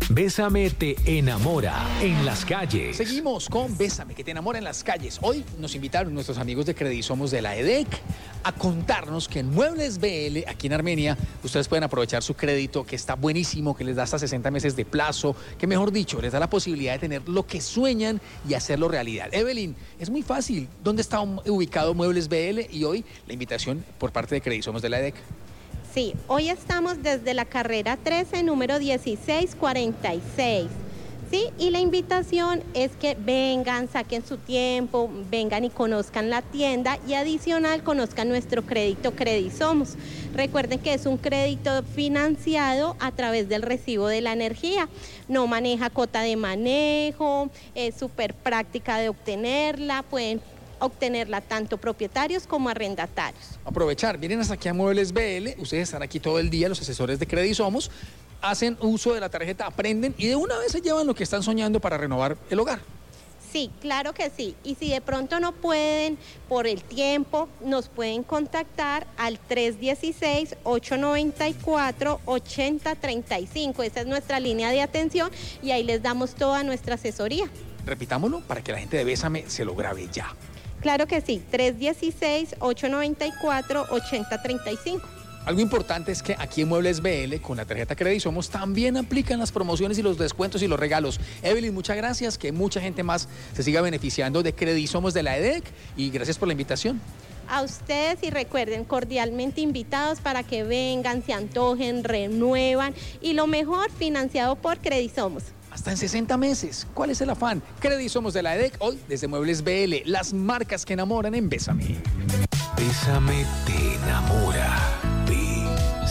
Bésame te enamora en las calles. Seguimos con Bésame, que te enamora en las calles. Hoy nos invitaron nuestros amigos de Credisomos de la EDEC a contarnos que en Muebles BL, aquí en Armenia, ustedes pueden aprovechar su crédito, que está buenísimo, que les da hasta 60 meses de plazo, que mejor dicho, les da la posibilidad de tener lo que sueñan y hacerlo realidad. Evelyn, es muy fácil. ¿Dónde está ubicado Muebles BL? Y hoy la invitación por parte de Credisomos de la EDEC. Sí, hoy estamos desde la carrera 13, número 1646. Sí, y la invitación es que vengan, saquen su tiempo, vengan y conozcan la tienda y adicional conozcan nuestro crédito Credisomos. Recuerden que es un crédito financiado a través del recibo de la energía. No maneja cuota de manejo, es súper práctica de obtenerla, pueden obtenerla tanto propietarios como arrendatarios. Aprovechar, vienen hasta aquí a Muebles BL, ustedes están aquí todo el día, los asesores de Credisomos, hacen uso de la tarjeta, aprenden y de una vez se llevan lo que están soñando para renovar el hogar. Sí, claro que sí. Y si de pronto no pueden por el tiempo, nos pueden contactar al 316-894-8035. Esa es nuestra línea de atención y ahí les damos toda nuestra asesoría. Repitámoslo para que la gente de Bésame se lo grabe ya. Claro que sí, 316-894-8035. Algo importante es que aquí en Muebles BL, con la tarjeta Credisomos, también aplican las promociones y los descuentos y los regalos. Evelyn, muchas gracias, que mucha gente más se siga beneficiando de Credisomos de la EDEC y gracias por la invitación. A ustedes y recuerden, cordialmente invitados para que vengan, se antojen, renuevan y lo mejor, financiado por Credisomos. Hasta en 60 meses. ¿Cuál es el afán? Credisomos de la EDEC, hoy desde Muebles BL, las marcas que enamoran en Bésame. Bésame te enamora.